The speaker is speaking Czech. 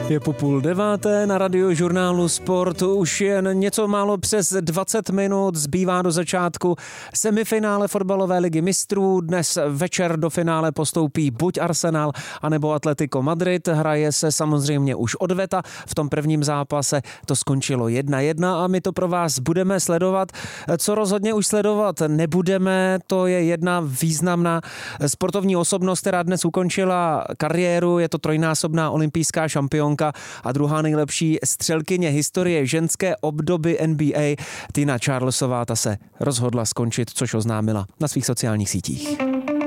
Je po 8:30 na Radiožurnálu Sport. Už jen něco málo přes 20 minut zbývá do začátku semifinále fotbalové ligy mistrů. Dnes večer do finále postoupí buď Arsenal, anebo Atletico Madrid. Hraje se samozřejmě už odveta. V tom prvním zápase to skončilo 1-1 a my to pro vás budeme sledovat. Co rozhodně už sledovat nebudeme, to je jedna významná sportovní osobnost, která dnes ukončila kariéru. Je to trojnásobná olympijská šampionka a druhá nejlepší střelkyně historie ženské obdoby NBA. Tina Charlesová, ta se rozhodla skončit, což oznámila na svých sociálních sítích.